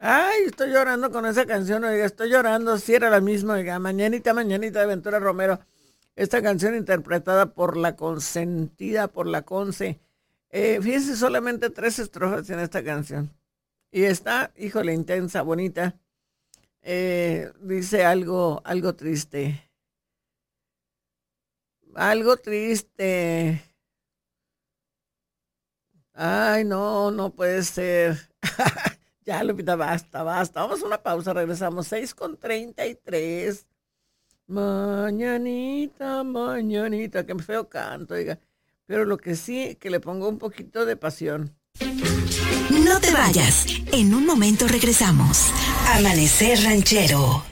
Ay, estoy llorando con esa canción, oiga, estoy llorando, si era la misma, oiga, Mañanita, Mañanita de Ventura Romero. Esta canción interpretada por la consentida, por la Conce. Fíjense, solamente 3 estrofas en esta canción. Y está, híjole, intensa, bonita. Dice algo triste. Algo triste. Ay, no, no puede ser. Ya, Lupita, basta, basta. Vamos a una pausa, regresamos. 6:33. Mañanita, mañanita, qué feo canto, oiga. Pero lo que sí, que le pongo un poquito de pasión. No te vayas. En un momento regresamos. Amanecer Ranchero.